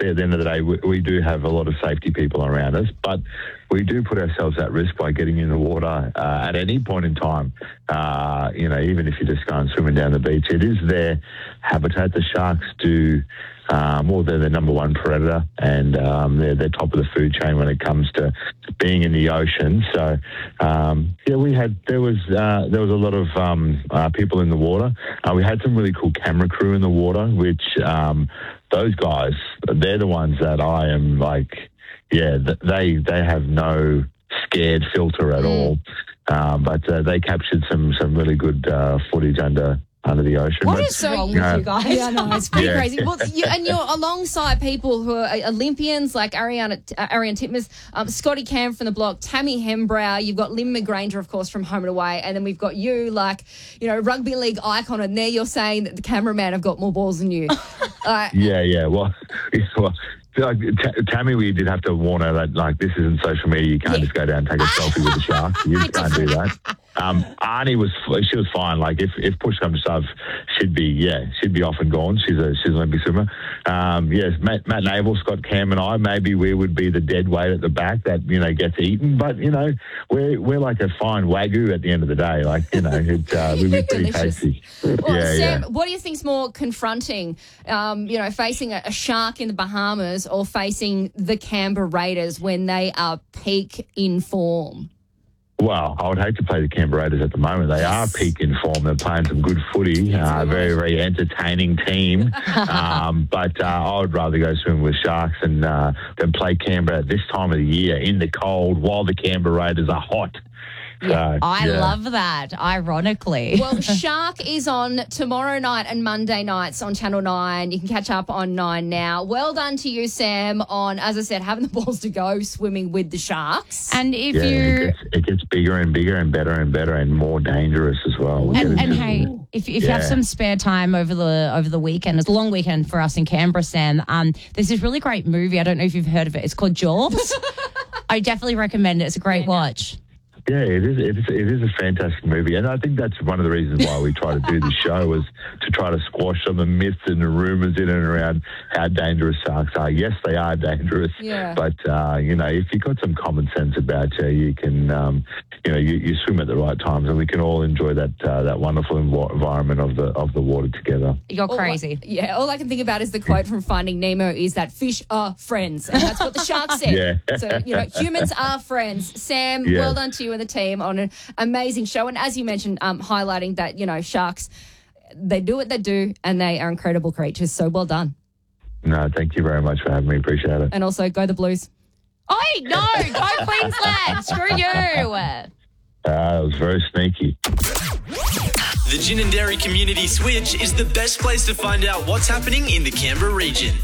obviously at the end of the day, we do have a lot of safety people around us, but we do put ourselves at risk by getting in the water at any point in time. Even if you're just going swimming down the beach, it is their habitat. The sharks do, they're the number one predator, and they're top of the food chain when it comes to being in the ocean. So, there was a lot of people in the water. We had some really cool camera crew in the water, which those guys, they're the ones that I am like, they have no scared filter at all. But they captured some really good footage under the ocean. What is wrong with you guys? Yeah, no, it's pretty crazy. Well, you're alongside people who are Olympians like Ariane Titmus, Scotty Cam from the block, Tammy Hembrow. You've got Lynn McGranger, of course, from Home and Away, and then we've got you, rugby league icon. And there you're saying that the cameraman have got more balls than you. Well, Tammy, we did have to warn her that this isn't social media. You can't just go down and take a selfie with the shark. You just can't do that. Arnie she was fine. Like if push comes to shove, she'd be off and gone. She's an Olympic swimmer. Matt Navel, Scott Cam, and I, maybe we would be the dead weight at the back that gets eaten. But we're like a fine Wagyu at the end of the day. We'd be pretty tasty. Well, Sam, what do you think's more confronting? Facing a shark in the Bahamas or facing the Canberra Raiders when they are peak in form? Well, I would hate to play the Canberra Raiders at the moment. They are peak in form. They're playing some good footy. Very, very entertaining team. But I would rather go swim with Sharks than play Canberra at this time of the year in the cold while the Canberra Raiders are hot. I love that, ironically. Well, Shark is on tomorrow night and Monday nights on Channel 9. You can catch up on 9 now. Well done to you, Sam, on, as I said, having the balls to go swimming with the Sharks. And if it gets bigger and bigger and better and more dangerous as well. And hey, if you have some spare time over the weekend, it's a long weekend for us in Canberra, Sam. There's this really great movie. I don't know if you've heard of it. It's called Jaws. I definitely recommend it. It's a great watch. Yeah, it is a fantastic movie, and I think that's one of the reasons why we try to do this show is to try to squash some of the myths and the rumours in and around how dangerous sharks are. Yes, they are dangerous, but if you've got some common sense about you, you can you swim at the right times, and we can all enjoy that wonderful environment of the water together. You're crazy. All I can think about is the quote from Finding Nemo is that fish are friends, and that's what the shark said. So humans are friends. Sam, well done to you and the team on an amazing show, and as you mentioned, highlighting that sharks, they do what they do and they are incredible creatures, so well done. No, thank you very much for having me. Appreciate it. And also go the Blues. Oh no, go Queensland. Screw you. It was very sneaky. The Gin and Dairy Community Switch is the best place to find out what's happening in the Canberra region.